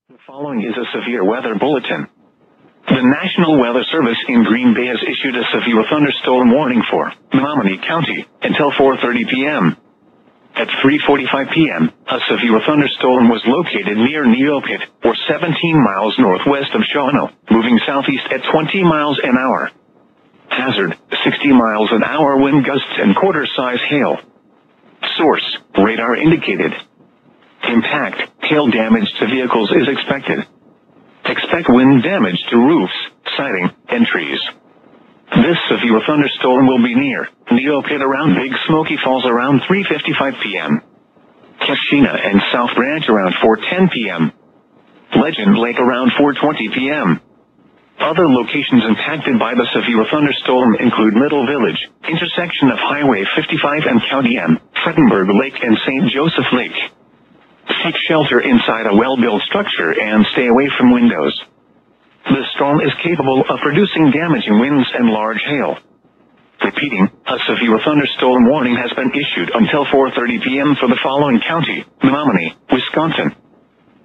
The following is a severe weather bulletin. The National Weather Service in Green Bay has issued a severe thunderstorm warning for Menominee County until 4:30 p.m. At 3:45 p.m., a severe thunderstorm was located near Neopit, or 17 miles northwest of Shawano, moving southeast at 20 miles an hour. Hazard, 60 miles an hour wind gusts and quarter-size hail. Source, radar indicated. Impact, hail damage to vehicles is expected. Expect wind damage to roofs, siding, and trees. This severe thunderstorm will be near Neopit around Big Smoky Falls around 3:55 p.m. Keshena and South Branch around 4:10 p.m. Legend Lake around 4:20 p.m. Other locations impacted by the severe thunderstorm include Middle Village, intersection of Highway 55 and County M, Frettenberg Lake and St. Joseph Lake. Take shelter inside a well-built structure and stay away from windows. The storm is capable of producing damaging winds and large hail. Repeating, a severe thunderstorm warning has been issued until 4:30 p.m. for the following county: Menominee, Wisconsin,